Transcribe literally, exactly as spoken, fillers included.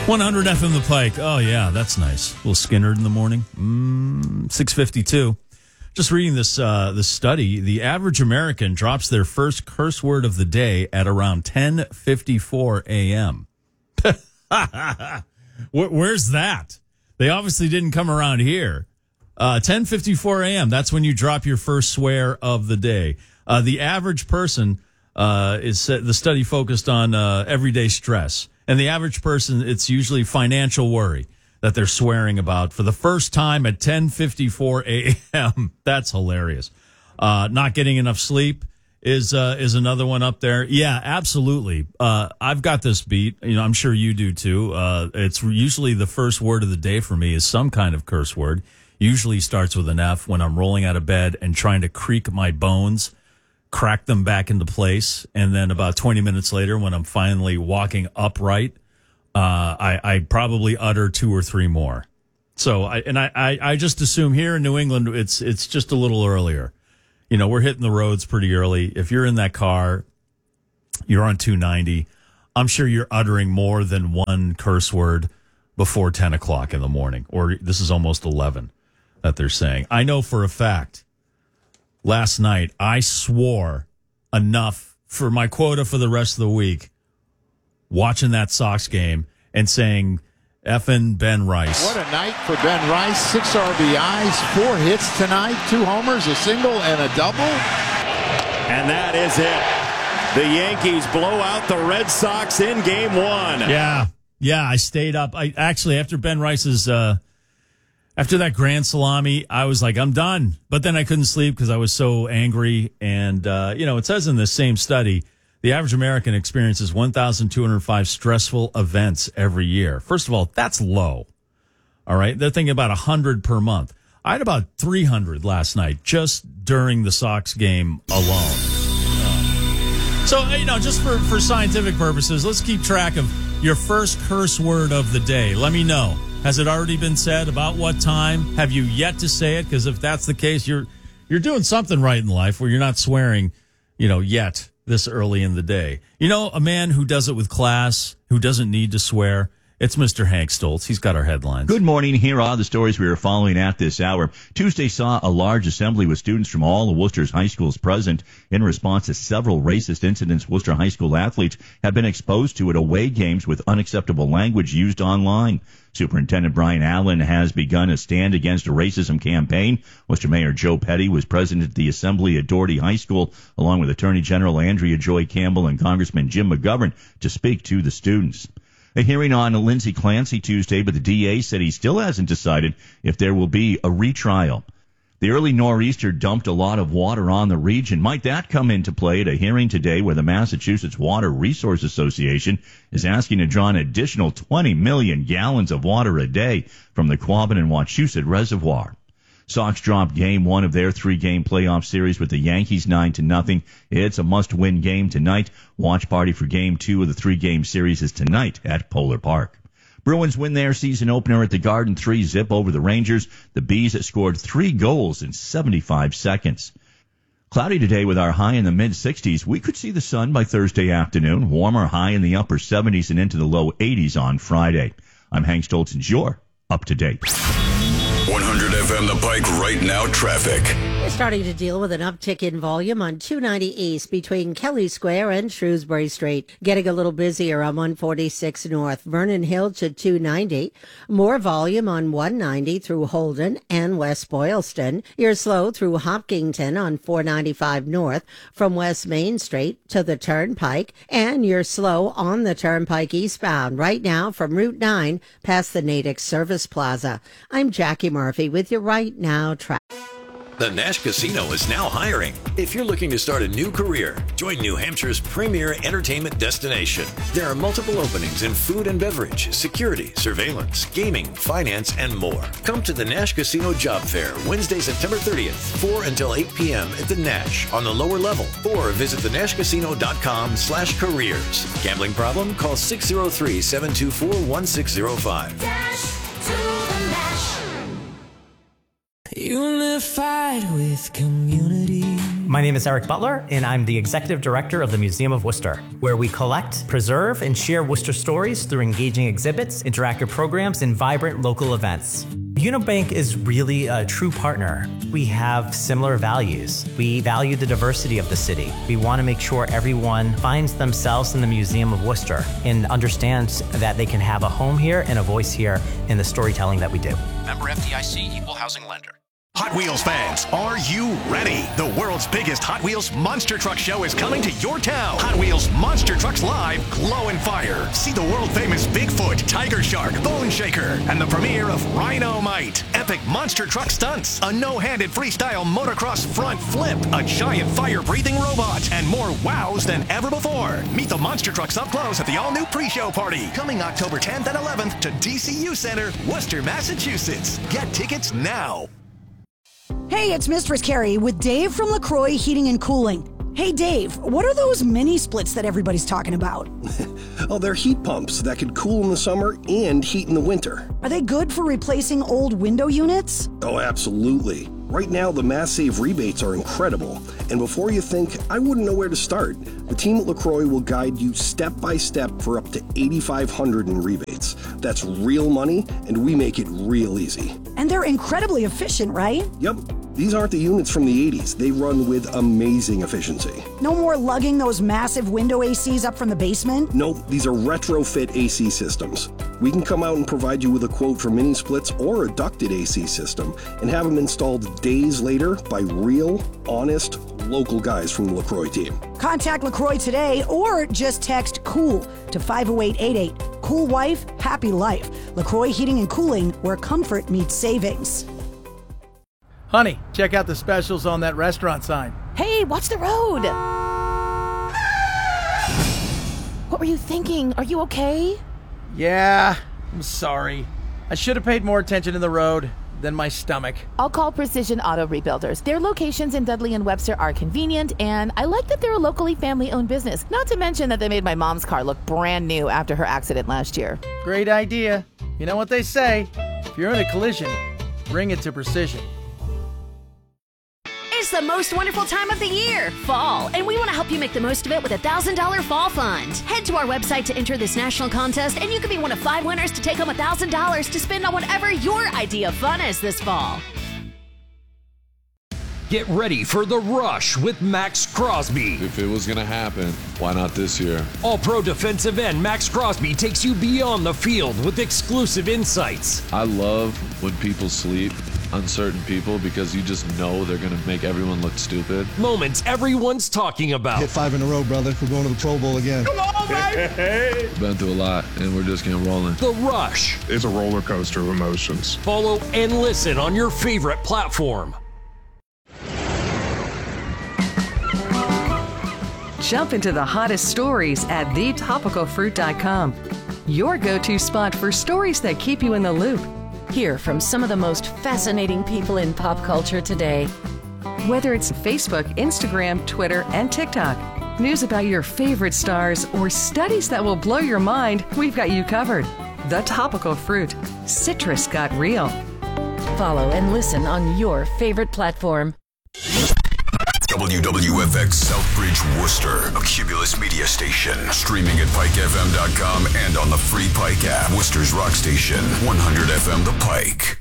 one hundred F M The Pike. Oh, yeah, that's nice. A little Skinner in the morning. Mm, six fifty-two. Just reading this uh, this study, the average American drops their first curse word of the day at around ten fifty-four a.m. Where's that? They obviously didn't come around here. Uh, ten fifty-four a.m., that's when you drop your first swear of the day. Uh, the average person, uh, is the study focused on uh, everyday stress. And the average person, it's usually financial worry that they're swearing about for the first time at ten fifty-four a.m. That's hilarious. Uh, not getting enough sleep is uh, is another one up there. Yeah, absolutely. Uh, I've got this beat. You know, I'm sure you do too. Uh, it's usually the first word of the day for me is some kind of curse word. Usually starts with an F when I'm rolling out of bed and trying to creak my bones, crack them back into place. And then about twenty minutes later, when I'm finally walking upright, Uh, I, I probably utter two or three more. So, I, and I, I, I just assume here in New England, it's, it's just a little earlier. You know, we're hitting the roads pretty early. If you're in that car, you're on two ninety. I'm sure you're uttering more than one curse word before ten o'clock in the morning, or this is almost eleven that they're saying. I know for a fact last night I swore enough for my quota for the rest of the week, watching that Sox game and saying, effing Ben Rice. What a night for Ben Rice. Six R B Is, four hits tonight, two homers, a single, and a double. And that is it. The Yankees blow out the Red Sox in game one. Yeah, yeah, I stayed up. I actually, after Ben Rice's, uh, after that grand salami, I was like, I'm done. But then I couldn't sleep because I was so angry. And, uh, you know, it says in this same study, the average American experiences one thousand two hundred five stressful events every year. First of all, that's low. All right. They're thinking about one hundred per month. I had about three hundred last night just during the Sox game alone. Uh, so, you know, just for, for scientific purposes, let's keep track of your first curse word of the day. Let me know. Has it already been said? About what time? Have you yet to say it? Because if that's the case, you're you're doing something right in life where you're not swearing, you know, yet. This early in the day. You know, a man who does it with class, who doesn't need to swear, it's Mister Hank Stoltz. He's got our headlines. Good morning. Here are the stories we are following at this hour. Tuesday saw a large assembly with students from all of Worcester's high schools present in response to several racist incidents Worcester high school athletes have been exposed to at away games with unacceptable language used online. Superintendent Brian Allen has begun a Stand Against Racism campaign. Worcester Mayor Joe Petty was present at the assembly at Doherty High School, along with Attorney General Andrea Joy Campbell and Congressman Jim McGovern, to speak to the students. A hearing on Lindsey Clancy Tuesday, but the D A said he still hasn't decided if there will be a retrial. The early nor'easter dumped a lot of water on the region. Might that come into play at a hearing today where the Massachusetts Water Resource Association is asking to draw an additional twenty million gallons of water a day from the Quabbin and Wachusett Reservoir. Sox dropped game one of their three-game playoff series with the Yankees nine to nothing. It's a must-win game tonight. Watch party for game two of the three-game series is tonight at Polar Park. Bruins win their season opener at the Garden three zip over the Rangers. The Bees scored three goals in seventy-five seconds. Cloudy today with our high in the mid-sixties. We could see the sun by Thursday afternoon. Warmer high in the upper seventies and into the low eighties on Friday. I'm Hank Stoltz and you're up to date. one hundred F M The Pike right now traffic. We're starting to deal with an uptick in volume on two ninety East between Kelly Square and Shrewsbury Street. Getting a little busier on one forty-six North, Vernon Hill to two ninety. More volume on one ninety through Holden and West Boylston. You're slow through Hopkinton on four ninety-five North from West Main Street to the Turnpike. And you're slow on the Turnpike eastbound right now from Route nine past the Natick Service Plaza. I'm Jackie Murphy with your Right Now traffic. The Nash Casino is now hiring. If you're looking to start a new career, join New Hampshire's premier entertainment destination. There are multiple openings in food and beverage, security, surveillance, gaming, finance, and more. Come to the Nash Casino Job Fair Wednesday, September thirtieth, four until eight p.m. at the Nash on the lower level, or visit the nash casino dot com slash careers. Gambling problem? Call six oh three, seven two four, one six oh five. Dash to the Nash. Unified with community. My name is Eric Butler, and I'm the Executive Director of the Museum of Worcester, where we collect, preserve, and share Worcester stories through engaging exhibits, interactive programs, and vibrant local events. Unibank is really a true partner. We have similar values. We value the diversity of the city. We want to make sure everyone finds themselves in the Museum of Worcester and understands that they can have a home here and a voice here in the storytelling that we do. Member F D I C, Equal Housing Lender. Hot Wheels fans, are you ready? The world's biggest Hot Wheels Monster Truck Show is coming to your town. Hot Wheels Monster Trucks Live Glow and Fire. See the world-famous Bigfoot, Tiger Shark, Bone Shaker, and the premiere of Rhino-Mite. Epic monster truck stunts, a no-handed freestyle motocross front flip, a giant fire-breathing robot, and more wows than ever before. Meet the monster trucks up close at the all-new pre-show party. Coming October tenth and eleventh to D C U Center, Worcester, Massachusetts. Get tickets now. Hey, it's Mistress Carrie with Dave from LaCroix Heating and Cooling. Hey, Dave, what are those mini splits that everybody's talking about? Oh, they're heat pumps that could cool in the summer and heat in the winter. Are they good for replacing old window units? Oh, absolutely. Right now, the Mass Save rebates are incredible. And before you think, I wouldn't know where to start, the team at LaCroix will guide you step by step for up to eight thousand five hundred dollars in rebates. That's real money, and we make it real easy. And they're incredibly efficient, right? Yep. These aren't the units from the eighties. They run with amazing efficiency. No more lugging those massive window A Cs up from the basement? Nope, these are retrofit A C systems. We can come out and provide you with a quote for mini splits or a ducted A C system and have them installed days later by real, honest, local guys from the LaCroix team. Contact LaCroix today or just text COOL to five oh eight eight eight. Cool wife, happy life. LaCroix Heating and Cooling, where comfort meets savings. Honey, check out the specials on that restaurant sign. Hey, watch the road! What were you thinking? Are you okay? Yeah, I'm sorry. I should have paid more attention to the road than my stomach. I'll call Precision Auto Rebuilders. Their locations in Dudley and Webster are convenient, and I like that they're a locally family-owned business. Not to mention that they made my mom's car look brand new after her accident last year. Great idea. You know what they say, if you're in a collision, bring it to Precision. It's the most wonderful time of the year, fall, and we want to help you make the most of it with a one thousand dollars Fall Fund. Head to our website to enter this national contest, and you could be one of five winners to take home one thousand dollars to spend on whatever your idea of fun is this fall. Get ready for The Rush with Max Crosby. If it was going to happen, why not this year? All-Pro defensive end Max Crosby takes you beyond the field with exclusive insights. I love when people sleep on certain people because you just know they're going to make everyone look stupid. Moments everyone's talking about. Hit five in a row, brother. We're going to the Pro Bowl again. Come on, baby! Been through a lot, and we're just getting rolling. The Rush. It's a roller coaster of emotions. Follow and listen on your favorite platform. Jump into the hottest stories at the topical fruit dot com. Your go-to spot for stories that keep you in the loop. Hear from some of the most fascinating people in pop culture today. Whether it's Facebook, Instagram, Twitter, and TikTok, news about your favorite stars, or studies that will blow your mind, we've got you covered. The Topical Fruit. Citrus got real. Follow and listen on your favorite platform. W W F X Southbridge, Worcester, a Cumulus media station. Streaming at pike f m dot com and on the free Pike app. Worcester's rock station, one hundred F M The Pike.